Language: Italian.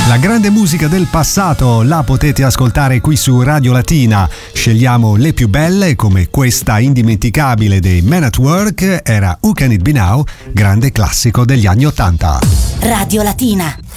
La grande musica del passato la potete ascoltare qui su Radio Latina. Scegliamo le più belle, come questa indimenticabile dei Men at Work, era Who Can It Be Now, grande classico degli anni '80. Radio Latina.